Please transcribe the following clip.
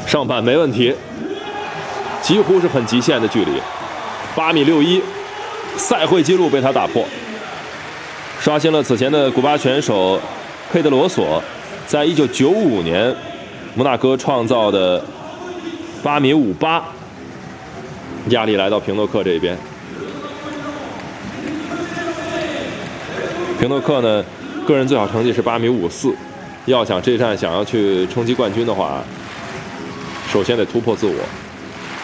上板没问题，几乎是很极限的距离，8.61米，赛会纪录被他打破，刷新了此前的古巴选手佩德罗索在1995年摩纳哥创造的8.58米。压力来到平诺克这边，平诺克呢，个人最好成绩是8.54米，要想这站想要去冲击冠军的话，首先得突破自我。